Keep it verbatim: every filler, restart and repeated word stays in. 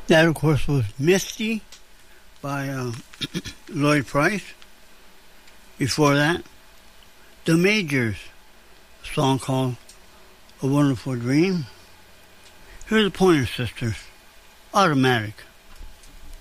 That, of course, was Misty by uh, Lloyd Price. Before that, The Majors, a song called A Wonderful Dream. Here's the Pointer Sisters, Automatic.